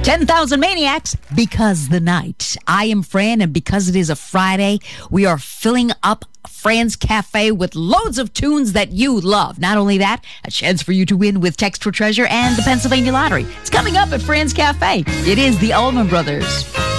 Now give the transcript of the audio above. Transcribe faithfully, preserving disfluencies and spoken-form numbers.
ten thousand Maniacs, because the night. I am Fran, and because it is a Friday, we are filling up Fran's Cafe with loads of tunes that you love. Not only that, a chance for you to win with Text for Treasure and the Pennsylvania Lottery. It's coming up at Fran's Cafe. It is the Allman Brothers.